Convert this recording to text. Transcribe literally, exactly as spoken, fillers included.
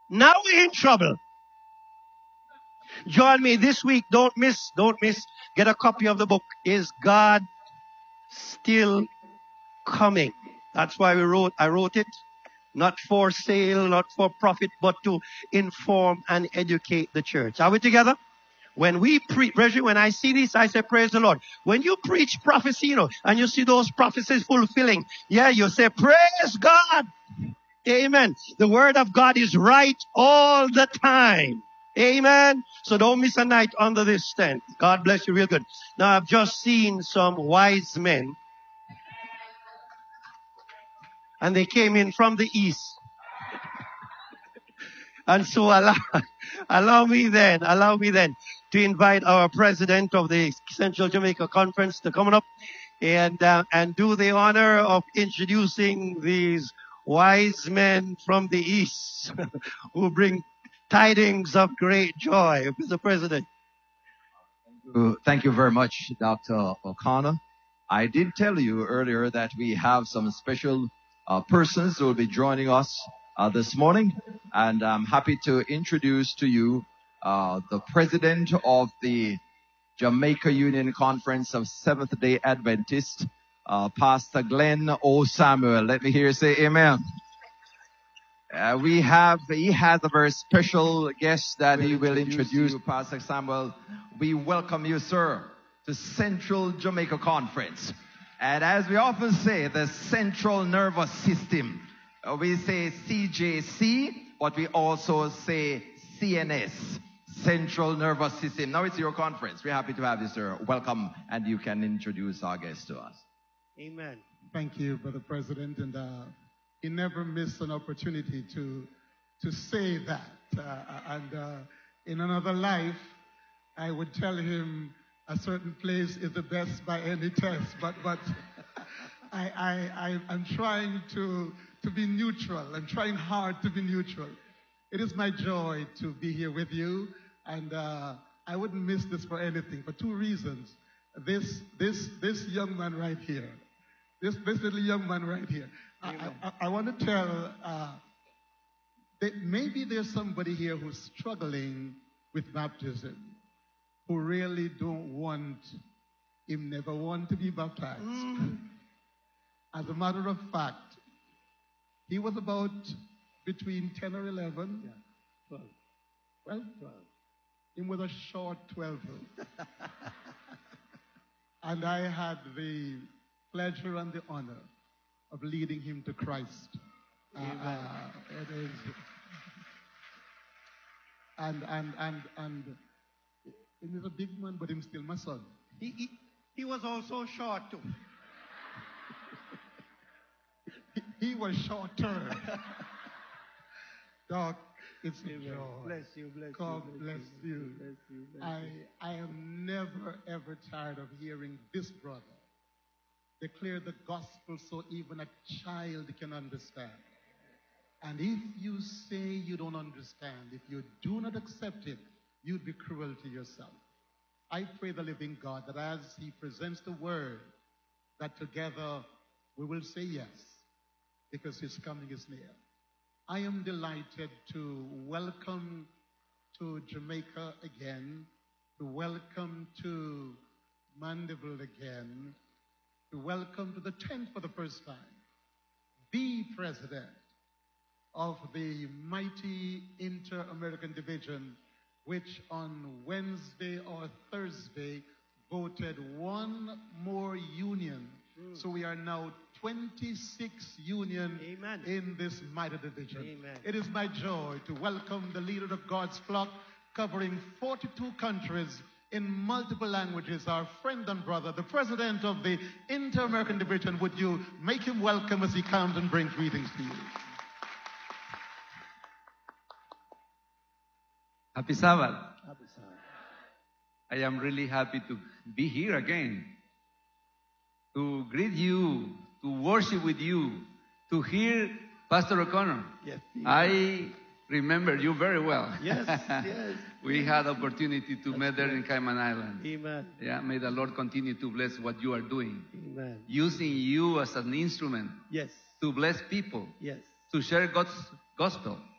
Now we're in trouble. Join me this week. Don't miss. Don't miss. Get a copy of the book. Is God Still Coming? That's why we wrote. I wrote it. Not for sale, not for profit, but to inform and educate the church. Are we together? When we preach, when I see this, I say, praise the Lord. When you preach prophecy, you know, and you see those prophecies fulfilling, yeah, you say, praise God. Amen. The word of God is right all the time. Amen. So don't miss a night under this tent. God bless you real good. Now, I've just seen some wise men, and they came in from the east. And so allow, allow me then, allow me then to invite our president of the Central Jamaica Conference to come up and, uh, and do the honor of introducing these wise men from the East who bring tidings of great joy. Mister President. Thank you very much, Doctor O'Connor. I did tell you earlier that we have some special uh, persons who will be joining us uh, this morning, and I'm happy to introduce to you uh, the president of the Jamaica Union Conference of Seventh-day Adventists, uh, Pastor Glenn O. Samuel. Let me hear you say amen. Uh, we have, he has a very special guest that he will introduce you, Pastor Samuel. We welcome you, sir, to Central Jamaica Conference. And as we often say, the central nervous system. Uh, we say C J C, but we also say C N S, Central Nervous System. Now it's your conference. We're happy to have you, sir. Welcome, and you can introduce our guest to us. Amen. Thank you, Brother President. And uh, he never missed an opportunity to, to say that. Uh, and uh, in another life, I would tell him a certain place is the best by any test. But, but I, I, I, I'm trying to, to be neutral. I'm trying hard to be neutral. It is my joy to be here with you. And uh, I wouldn't miss this for anything, for two reasons. This, this, this young man right here, this, this little young man right here, I, I, I want to tell, uh, that maybe there's somebody here who's struggling with baptism, who really don't want, him never want to be baptized. Mm. As a matter of fact, he was about between ten or eleven. Yeah, twelve. Well, twelve. Him was a short twelve. And I had the pleasure and the honor of leading him to Christ. Uh, uh, it is, and and and and he is a big man, but he's still my son. He he, he was also short too. he, he was shorter. Doc, it's a joy. Bless you, bless God you. bless, bless you. you. Bless you, bless I you. I am never ever tired of hearing this brother declare the gospel so even a child can understand. And if you say you don't understand, if you do not accept it, you'd be cruel to yourself. I pray the living God that as he presents the word, that together we will say yes, because his coming is near. I am delighted to welcome to Jamaica again, to welcome to Mandeville again, to welcome to the tent for the first time, the president of the mighty Inter-American Division, which on Wednesday or Thursday voted one more union. Mm. So we are now twenty-six union Amen. In this mighty division. Amen. It is my joy to welcome the leader of God's flock, covering forty-two countries in multiple languages, our friend and brother, the president of the Inter-American Division. Would you make him welcome as he comes and brings greetings to you? Happy Sabbath. Happy Sabbath. I am really happy to be here again, to greet you, to worship with you, to hear Pastor O'Connor. Yes, I remember you very well. Yes, yes. We had opportunity to meet there in Cayman Island. Amen. Yeah, may the Lord continue to bless what you are doing. Amen. Using you as an instrument. Yes. To bless people. Yes. To share God's gospel.